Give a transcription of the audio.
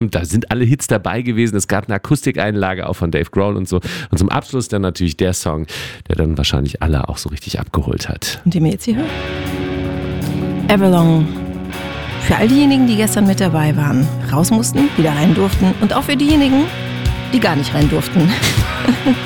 Und da sind alle Hits dabei gewesen. Es gab eine Akustikeinlage auch von Dave Grohl und so. Und zum Abschluss dann natürlich der Song, der dann wahrscheinlich alle auch so richtig abgeholt hat. Und den wir jetzt hier hören? Everlong. Für all diejenigen, die gestern mit dabei waren, raus mussten, wieder rein durften. Und auch für diejenigen, die gar nicht rein durften.